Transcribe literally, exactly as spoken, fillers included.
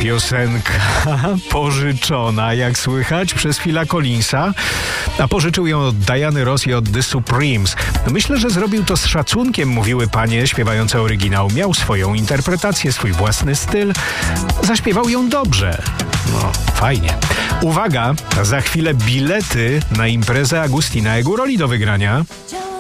Piosenka pożyczona, jak słychać, przez Phila Collinsa, a pożyczył ją od Diany Ross i od The Supremes. Myślę, że zrobił to z szacunkiem, mówiły panie śpiewające oryginał. Miał swoją interpretację, swój własny styl. Zaśpiewał ją dobrze. No, fajnie. Uwaga, za chwilę bilety na imprezę Agustina Eguroli do wygrania.